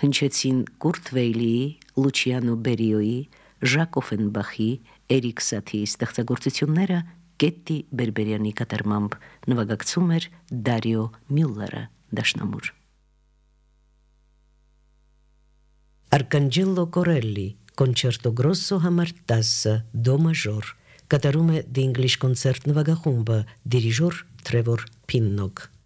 հնչեցին Կուրտ Վեյլիի, Լուչիանո Բերիոյի, Ժակ Օֆենբախի, Էրիկ Սաթիի ստեղծագործությունները Կետտի Բերբերյանի կատարմամբ, նվագակցում էր Դարիո Մյուլլերը դաշնամուր։ Արքանջելո Կորելլի Կոնչերտո գրոսո համար 10 դո մաժոր, կատարում է The English Concert նվագախումբը, դիրիժոր Թրևոր Փիննոկ։